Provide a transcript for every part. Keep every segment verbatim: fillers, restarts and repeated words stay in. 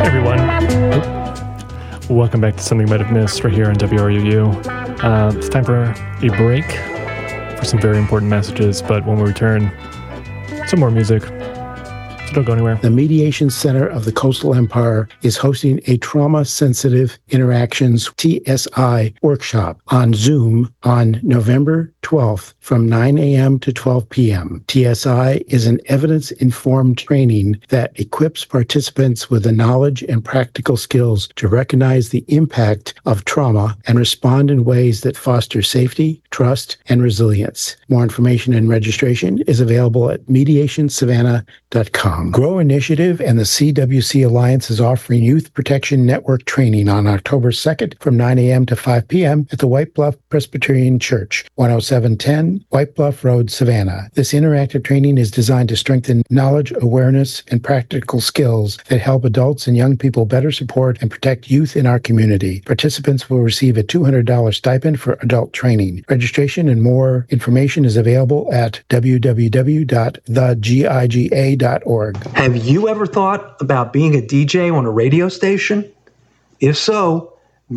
everyone. Welcome back to Something You Might Have Missed right here on W R U U. Uh, it's time for a break for some very important messages, but when we return, some more music. So don't go anywhere. The Mediation Center of the Coastal Empire is hosting a Trauma-Sensitive Interactions T S I workshop on Zoom on November twelfth from nine a.m. to twelve p.m. T S I is an evidence-informed training that equips participants with the knowledge and practical skills to recognize the impact of trauma and respond in ways that foster safety, trust, and resilience. More information and registration is available at mediation savannah dot com. Grow Initiative and the C W C Alliance is offering Youth Protection Network training on October second from nine a.m. to five p.m. at the White Bluff Presbyterian Church, one oh seven ten White Bluff Road, Savannah. This interactive training is designed to strengthen knowledge, awareness, and practical skills that help adults and young people better support and protect youth in our community. Participants will receive a two hundred dollars stipend for adult training. Registration and more information is available at w w w dot the giga dot org. Have you ever thought about being a D J on a radio station? If so,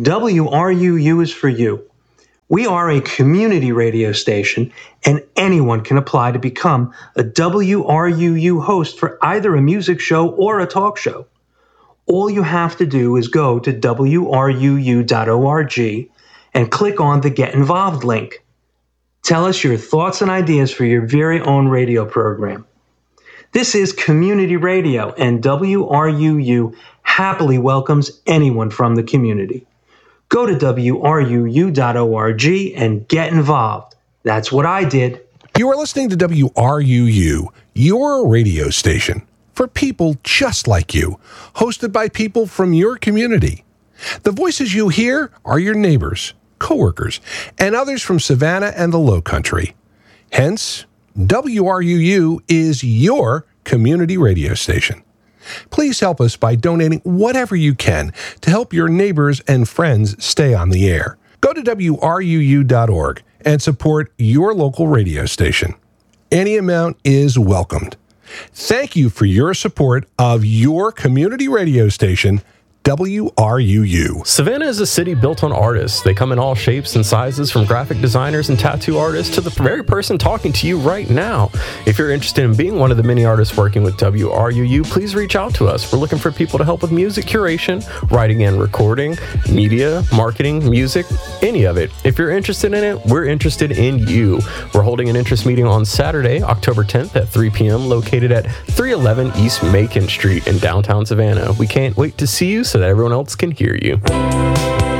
W R U U is for you. We are a community radio station, and anyone can apply to become a W R U U host for either a music show or a talk show. All you have to do is go to w r u u dot org and click on the Get Involved link. Tell us your thoughts and ideas for your very own radio program. This is community radio, and W R U U happily welcomes anyone from the community. Go to w r u u dot org and get involved. That's what I did. You are listening to W R U U, your radio station for people just like you, hosted by people from your community. The voices you hear are your neighbors, coworkers, and others from Savannah and the Lowcountry. Hence, W R U U is your community radio station. Please help us by donating whatever you can to help your neighbors and friends stay on the air. Go to w r u u dot org and support your local radio station. Any amount is welcomed. Thank you for your support of your community radio station, W R U U. Savannah is a city built on artists. They come in all shapes and sizes, from graphic designers and tattoo artists to the very person talking to you right now. If you're interested in being one of the many artists working with W R U U, please reach out to us. We're looking for people to help with music curation, writing and recording, media, marketing, music, any of it. If you're interested in it, we're interested in you. We're holding an interest meeting on Saturday, October tenth at three p.m. located at three eleven East Macon Street in downtown Savannah. We can't wait to see you so that everyone else can hear you.